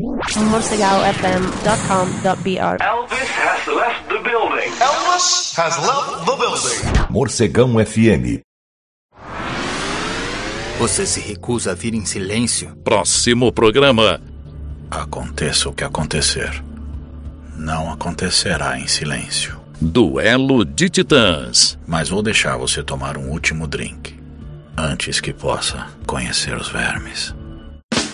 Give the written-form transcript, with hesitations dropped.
morcegalfm.com.br. Elvis has left the building. Elvis has left the building. Morcegão FM. Você se recusa a vir em silêncio? Próximo programa. Aconteça o que acontecer, não acontecerá em silêncio. Duelo de Titãs. Mas vou deixar você tomar um último drink, antes que possa conhecer os vermes.